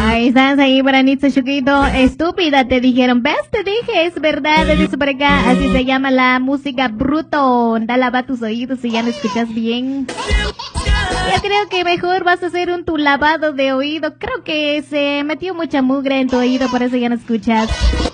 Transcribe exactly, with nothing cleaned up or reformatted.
Ahí estás ahí para Nitsa Chuquito. Estúpida, te dijeron. ¿Ves? Te dije, es verdad. Dice por acá, así se llama la música bruto. Da lava tus oídos si ya no escuchas bien. Yo creo que mejor vas a hacer un tu lavado de oído. Creo que se metió mucha mugre en tu oído, por eso ya no escuchas.